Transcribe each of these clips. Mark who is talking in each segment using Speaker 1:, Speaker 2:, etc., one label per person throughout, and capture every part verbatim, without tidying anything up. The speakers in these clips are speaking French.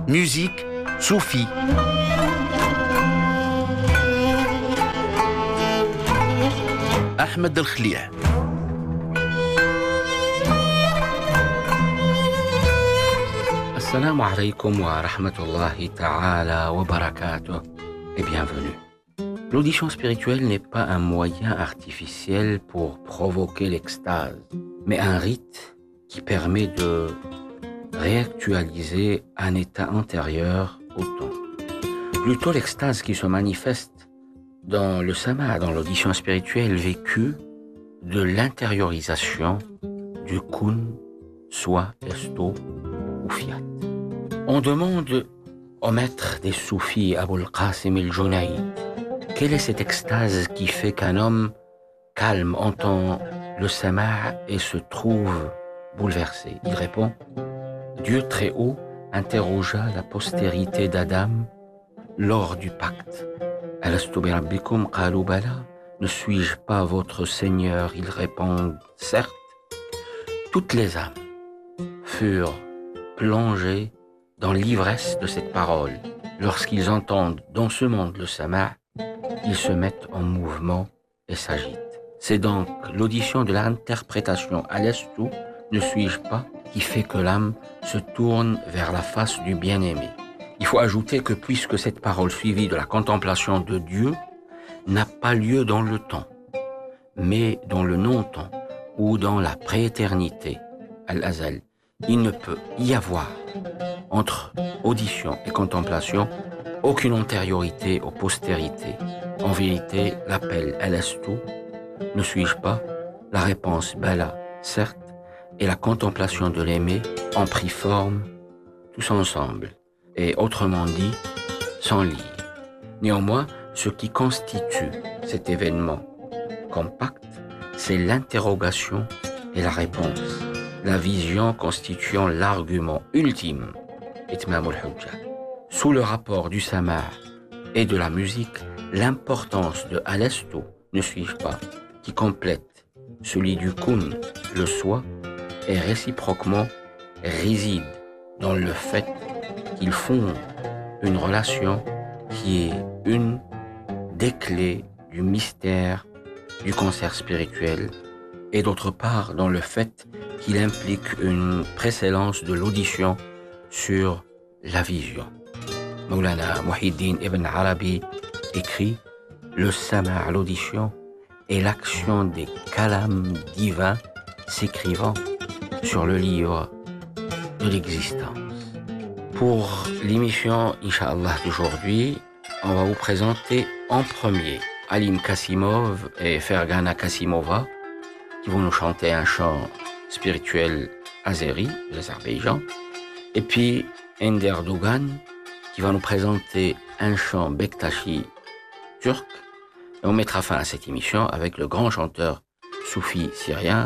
Speaker 1: Musique soufie. Ahmed El-Khlea.
Speaker 2: Assalamu alaikum wa rahmatullahi ta'ala wa barakatuh et bienvenue. L'audition spirituelle n'est pas un moyen artificiel pour provoquer l'extase, mais un rite qui permet de réactualiser un état antérieur au temps. Plutôt l'extase qui se manifeste dans le sama', dans l'audition spirituelle vécue, de l'intériorisation du kun, soit esto ou fiat. On demande au maître des soufis, Abul Qasim el-Junayd, quelle est cette extase qui fait qu'un homme calme entend le sama' et se trouve bouleversé? Il répond: Dieu très haut interrogea la postérité d'Adam lors du pacte. Alastu bi rabbikum qalu bala, ne suis-je pas votre Seigneur? Ils répondent: certes. Toutes les âmes furent plongées dans l'ivresse de cette parole. Lorsqu'ils entendent dans ce monde le sama', ils se mettent en mouvement et s'agitent. C'est donc l'audition de l'interprétation Alastu, ne suis-je pas, qui fait que l'âme se tourne vers la face du bien-aimé. Il faut ajouter que puisque cette parole suivie de la contemplation de Dieu n'a pas lieu dans le temps, mais dans le non-temps ou dans la prééternité, Al-Azal, il ne peut y avoir entre audition et contemplation aucune antériorité aux postérités. En vérité, l'appel Alastu, ne suis-je pas, la réponse Bala, certes, et la contemplation de l'aimé en pris forme tous ensemble, et autrement dit, sans lire. Néanmoins, ce qui constitue cet événement compact, c'est l'interrogation et la réponse, la vision constituant l'argument ultime, itmamul hujja. Sous le rapport du sama' et de la musique, l'importance de Alastu, ne suis-je pas, qui complète celui du kun, le soi, et réciproquement réside dans le fait qu'ils font une relation qui est une des clés du mystère du concert spirituel, et d'autre part dans le fait qu'il implique une précédence de l'audition sur la vision. Maulana Muhyiddin Ibn Arabi écrit: le sama', l'audition, est l'action des kalams divins s'écrivant sur le livre de l'existence. Pour l'émission Inch'Allah d'aujourd'hui, on va vous présenter en premier Alim Kassimov et Fergana Kassimova qui vont nous chanter un chant spirituel azéri de l'Azerbaïdjan, et puis Ender Dougan qui va nous présenter un chant bektashi turc, et on mettra fin à cette émission avec le grand chanteur soufi syrien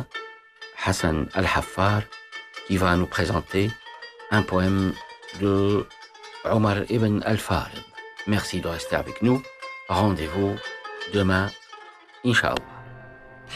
Speaker 2: Hassan Al-Haffar qui va nous présenter un poème de Omar ibn Al-Farid. Merci de rester avec nous. Rendez-vous demain, Inch'Allah.